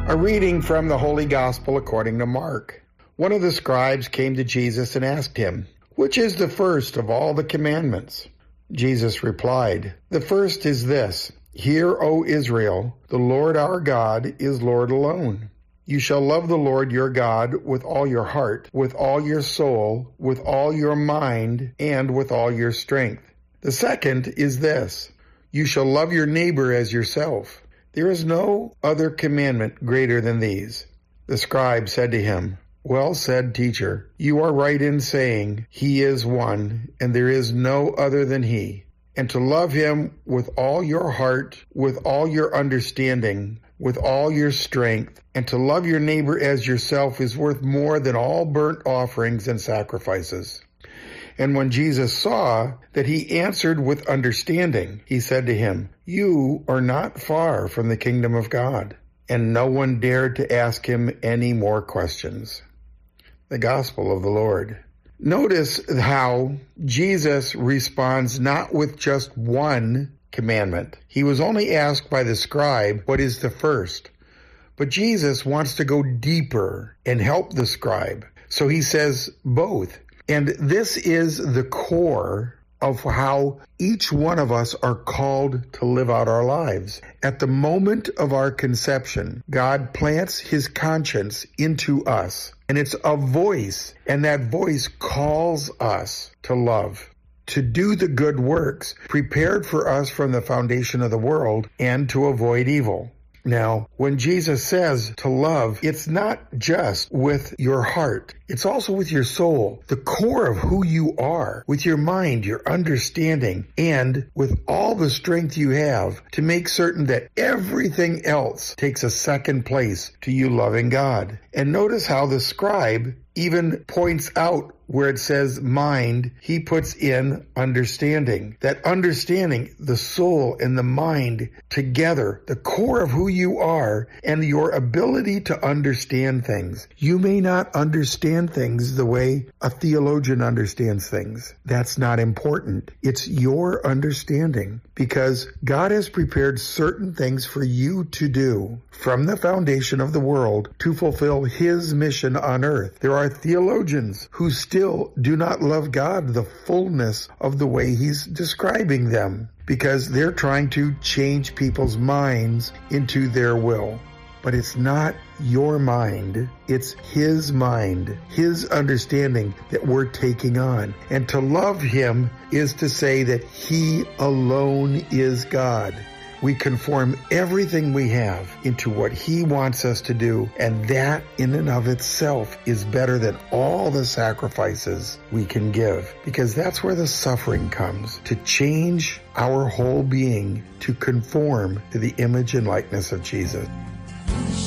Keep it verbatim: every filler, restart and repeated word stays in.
A reading from the Holy Gospel according to Mark. One of the scribes came to Jesus and asked him, "Which is the first of all the commandments?" Jesus replied, "The first is this, Hear, O Israel, the Lord our God is Lord alone. You shall love the Lord your God with all your heart, with all your soul, with all your mind, and with all your strength. The second is this, you shall love your neighbor as yourself. There is no other commandment greater than these." The scribe said to him, "Well said, teacher. You are right in saying, He is one, and there is no other than He. And to love Him with all your heart, with all your understanding, with all your strength, and to love your neighbor as yourself is worth more than all burnt offerings and sacrifices." And when Jesus saw that he answered with understanding, he said to him, "You are not far from the kingdom of God." And no one dared to ask him any more questions. The Gospel of the Lord. Notice how Jesus responds not with just one commandment. He was only asked by the scribe, what is the first? But Jesus wants to go deeper and help the scribe. So he says both. And this is the core of how each one of us are called to live out our lives. At the moment of our conception, God plants His conscience into us, and it's a voice, and that voice calls us to love, to do the good works prepared for us from the foundation of the world, and to avoid evil. Now, when Jesus says to love, it's not just with your heart. It's also with your soul, the core of who you are, with your mind, your understanding, and with all the strength you have to make certain that everything else takes a second place to you loving God. And notice how the scribe even points out where it says mind, he puts in understanding. That understanding, the soul and the mind together, the core of who you are and your ability to understand things. You may not understand things the way a theologian understands things. That's not important. It's your understanding, because God has prepared certain things for you to do from the foundation of the world to fulfill His mission on earth. There are theologians who still do not love God the fullness of the way He's describing them, because they're trying to change people's minds into their will. But it's not your mind, it's His mind, His understanding that we're taking on. And to love Him is to say that He alone is God. We conform everything we have into what He wants us to do, and that in and of itself is better than all the sacrifices we can give, because that's where the suffering comes, to change our whole being to conform to the image and likeness of Jesus.